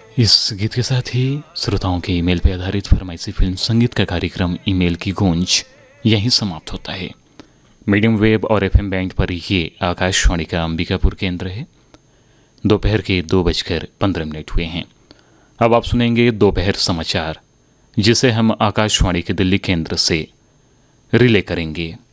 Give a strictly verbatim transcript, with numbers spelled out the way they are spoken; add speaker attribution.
Speaker 1: इस गीत के साथ ही श्रोताओं के ईमेल पर आधारित फरमाइशी फिल्म संगीत का कार्यक्रम ईमेल की गूंज यहीं समाप्त होता है। मीडियम वेब और एफएम बैंड पर ये आकाशवाणी का अंबिकापुर केंद्र है। दोपहर के दो बजकर पंद्रह मिनट हुए हैं। अब आप सुनेंगे दोपहर समाचार, जिसे हम आकाशवाणी के दिल्ली केंद्र से रिले करेंगे।